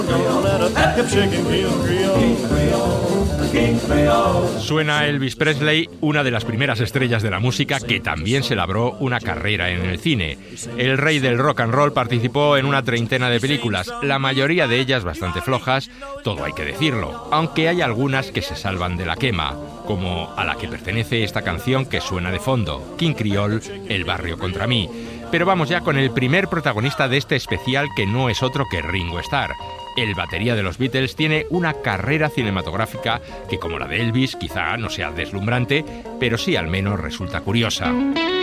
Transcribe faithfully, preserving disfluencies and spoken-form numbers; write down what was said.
Suena Elvis Presley, una de las primeras estrellas de la música que también se labró una carrera en el cine. El rey del rock and roll participó en una treintena de películas, la mayoría de ellas bastante flojas, todo hay que decirlo, aunque hay algunas que se salvan de la quema, como a la que pertenece esta canción que suena de fondo, King Creole, El barrio contra mí. Pero vamos ya con el primer protagonista de este especial, que no es otro que Ringo Starr. El batería de los Beatles tiene una carrera cinematográfica que, como la de Elvis, quizá no sea deslumbrante, pero sí al menos resulta curiosa.